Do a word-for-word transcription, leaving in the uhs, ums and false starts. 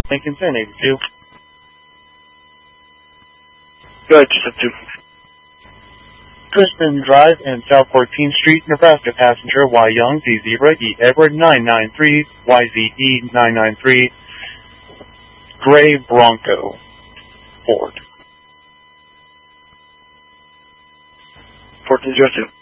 Lincoln ten eighty-two. Go ahead, just two. Crispin Drive and South fourteenth Street, Nebraska passenger Y Young Z Zebra E Edward nine nine three Y Z E nine nine three Gray Bronco Ford. fourteen zero two.